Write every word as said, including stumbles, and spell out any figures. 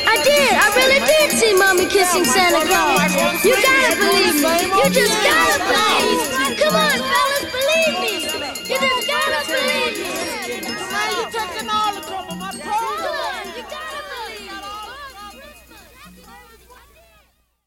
I did. I really did see Mommy kissing Santa Claus. You gotta believe me. You just gotta believe me.